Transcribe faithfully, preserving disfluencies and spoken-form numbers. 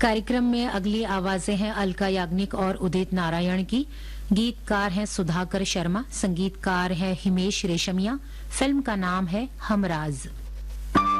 कार्यक्रम में अगली आवाजें हैं अलका याग्निक और उदित नारायण की। गीतकार हैं सुधाकर शर्मा, संगीतकार है हिमेश रेशमिया। फिल्म का नाम है हमराज।